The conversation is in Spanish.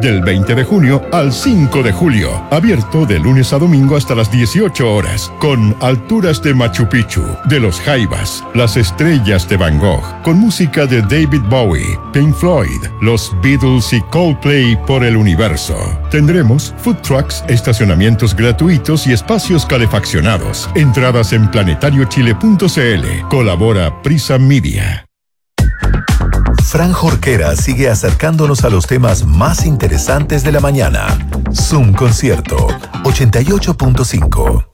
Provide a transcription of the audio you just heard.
del 20 de junio al 5 de julio. Abierto de lunes a domingo hasta las 18 horas, con alturas de Machu Picchu, de los Jaivas, las estrellas de Van Gogh, con música de David Bowie, Pink Floyd, los Beatles y Coldplay por el universo. Tendremos food trucks, estacionamientos gratuitos y espacios calefaccionados. Entradas en planetariochile.cl. Colabora Prisa Media. Fran Jorquera sigue acercándonos a los temas más interesantes de la mañana. Zoom Concierto 88.5.